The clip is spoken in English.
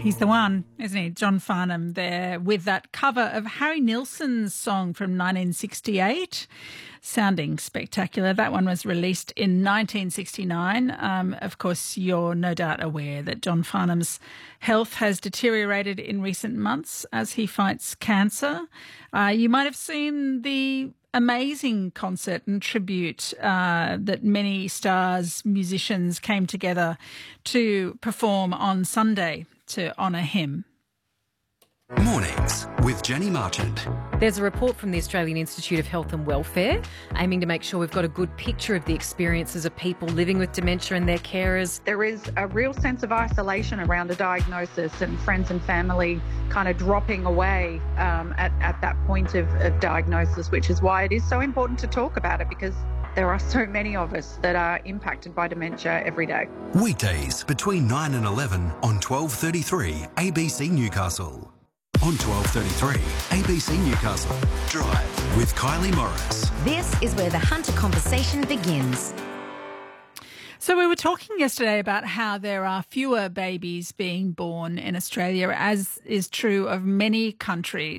He's the one, isn't he? John Farnham there with that cover of Harry Nilsson's song from 1968, sounding spectacular. That one was released in 1969. Of course, you're no doubt aware that John Farnham's health has deteriorated in recent months as he fights cancer. You might have seen the amazing concert and tribute that many stars, musicians came together to perform on Sunday to honour him. Mornings with Jenny Marchant. There's a report from the Australian Institute of Health and Welfare aiming to make sure we've got a good picture of the experiences of people living with dementia and their carers. There is a real sense of isolation around a diagnosis and friends and family kind of dropping away at that point of diagnosis, which is why it is so important to talk about it, because there are so many of us that are impacted by dementia every day. Weekdays between 9 and 11 on 12:33 ABC Newcastle. On 12:33 ABC Newcastle. Drive with Kylie Morris. This is where the Hunter conversation begins. So we were talking yesterday about how there are fewer babies being born in Australia, as is true of many countries.